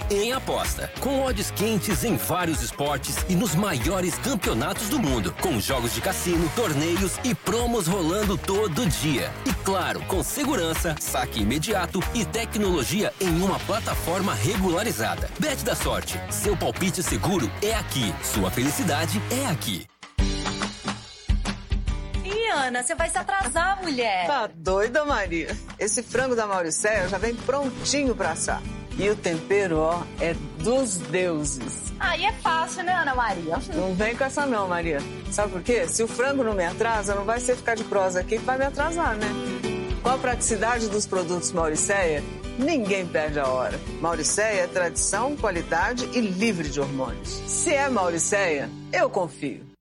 em aposta. Com odds quentes em vários esportes e nos maiores campeonatos do mundo. Com jogos de cassino, torneios e promos rolando todo dia. E claro, com segurança, saque imediato e tecnologia em uma plataforma regularizada. Bet da Sorte. Seu palpite seguro é aqui. Sua felicidade é aqui. Ana, você vai se atrasar, mulher. Tá doida, Maria? Esse frango da Mauricéia já vem prontinho pra assar. E o tempero, ó, é dos deuses. Aí é fácil, né, Ana Maria? Não vem com essa não, Maria. Sabe por quê? Se o frango não me atrasa, não vai ser ficar de prosa aqui que vai me atrasar, né? Com a praticidade dos produtos Mauricéia, ninguém perde a hora. Mauricéia é tradição, qualidade e livre de hormônios. Se é Mauricéia, eu confio.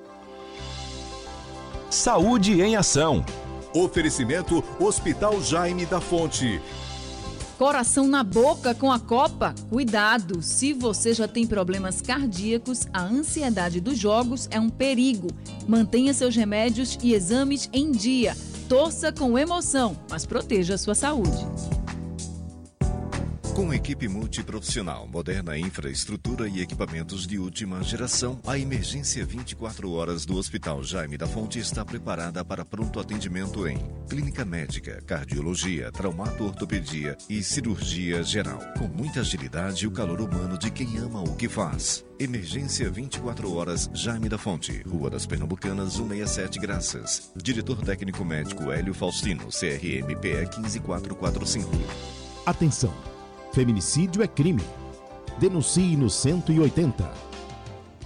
Saúde em Ação. Oferecimento Hospital Jaime da Fonte. Coração na boca com a Copa? Cuidado! Se você já tem problemas cardíacos, a ansiedade dos jogos é um perigo. Mantenha seus remédios e exames em dia. Torça com emoção, mas proteja a sua saúde. Com equipe multiprofissional, moderna infraestrutura e equipamentos de última geração, a emergência 24 horas do Hospital Jaime da Fonte está preparada para pronto atendimento em clínica médica, cardiologia, traumato-ortopedia e cirurgia geral. Com muita agilidade e o calor humano de quem ama o que faz. Emergência 24 horas Jaime da Fonte, Rua das Pernambucanas, 167 Graças. Diretor técnico médico Hélio Faustino, CRM PE 15445. Atenção! Feminicídio é crime. Denuncie no 180.